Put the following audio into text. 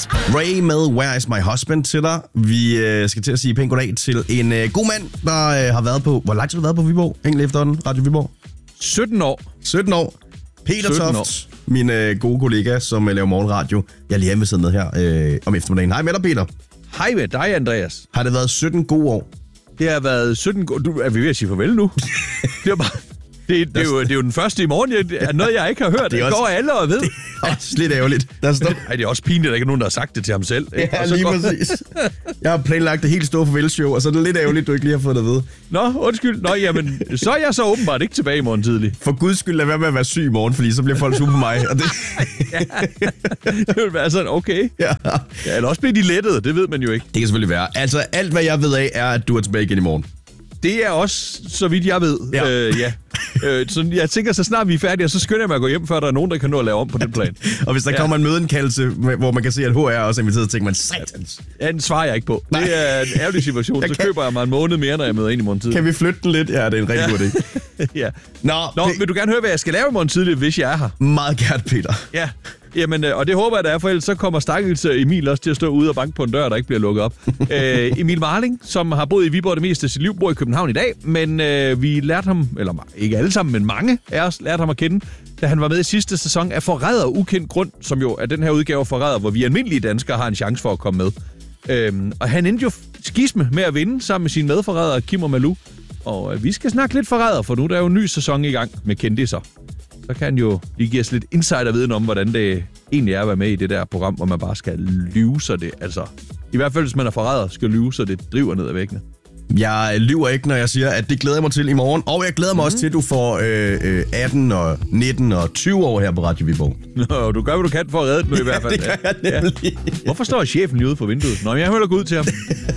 Ray med Where is my husband til dig. Vi skal til at sige pænt goddag til en god mand, der har været på... Hvor lang tid har du været på Viborg? Egentlig efterhånden, Radio Viborg? 17 år. 17 år. Peter 17 Toft, år. Min gode kollega, som laver morgenradio. Jeg er lige hjemme ved siden med her om eftermiddagen. Hej med dig, Peter. Hej med dig, Andreas. Har det været 17 gode år? Det har været 17 gode... Er vi ved at sige farvel nu? Det er bare... Det er jo den første i morgen. Det er noget, jeg ikke har hørt. Det går alle og ved. Det er også lidt ærgerligt. Ej, det er også pinligt, at der ikke er nogen, der har sagt det til ham selv. Ja, lige præcis. Jeg har planlagt det helt store farvelshow, og så er det lidt ærgerligt, at du ikke lige har fået det at vide. Nå, undskyld. Nå, jamen, så er jeg så åbenbart ikke tilbage i morgen tidlig. For guds skyld, lad være med at være syg i morgen, fordi så bliver folk super på mig. Og det... Ja, det vil være sådan, okay. Ja, eller også bliver de lettede, det ved man jo ikke. Det kan selvfølgelig være. Altså, alt hvad jeg ved af, er, at du er tilbage igen i morgen. Det er også, så vidt jeg ved. Ja. Så jeg tænker, så snart vi er færdige, så skynder jeg mig at gå hjem, før der er nogen, der kan nå at lave om på den plan. Og hvis der kommer en mødeindkaldelse, hvor man kan se, at HR er også inviteret, så tænker man, satans. Ja, den svarer jeg ikke på. Nej. Det er en ærgerlig situation. Så køber jeg mig en måned mere, når jeg møder ind i morgen tidlig. Kan vi flytte den lidt? Ja, det er en rigtig god idé. Ja. Nå, vil du gerne høre, hvad jeg skal lave i morgen tidlig, hvis jeg er her? Meget gerne, Peter. Ja. Jamen, og det håber jeg, der er, for ellers så kommer stakkels Emil også til at stå ude og banke på en dør, der ikke bliver lukket op. Emil Marling, som har boet i Viborg det meste af sit liv, bor i København i dag, men vi lærte ham, eller ikke alle sammen, men mange af os lærte ham at kende, da han var med i sidste sæson af Forræder ukendt grund, som jo er den her udgave af Forræder, hvor vi almindelige danskere har en chance for at komme med. Og han endte jo skisme med at vinde sammen med sine medforrædere, Kim og Malou. Og vi skal snakke lidt Forræder, for nu der er jo en ny sæson i gang med kendisser. Så kan han jo lige give os lidt insiderviden om, hvordan det egentlig er at være med i det der program, hvor man bare skal lyve, så det, altså... I hvert fald, hvis man er forræder, skal lyve, så det driver ned ad væggene. Jeg lyver ikke, når jeg siger, at det glæder jeg mig til i morgen. Og jeg glæder mig også til, at du får 18 og 19 og 20 år her på Radio Viborg. Nå, du gør, hvad du kan for at redde den nu i hvert fald. Det gør jeg nemlig. Ja. Hvorfor står chefen lige ude for vinduet? Nå, jeg hører gå ud til ham.